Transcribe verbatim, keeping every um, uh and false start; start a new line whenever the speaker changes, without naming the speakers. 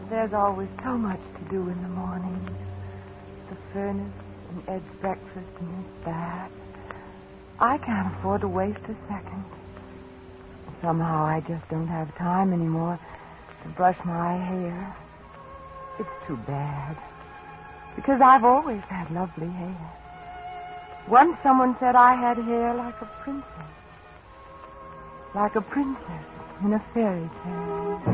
There's always so much to do in the morning. The furnace and Ed's breakfast and his bath. I can't afford to waste a second. Somehow I just don't have time anymore to brush my hair. It's too bad. Because I've always had lovely hair. Once someone said I had hair like a princess. Like a princess in a fairy tale.